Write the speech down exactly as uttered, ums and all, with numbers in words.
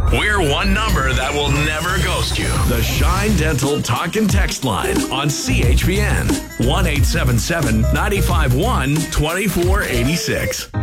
We're one number that will never ghost you. The Shine Dental Talk and Text Line on C H P N. one eight seven seven, nine five one, two four eight six.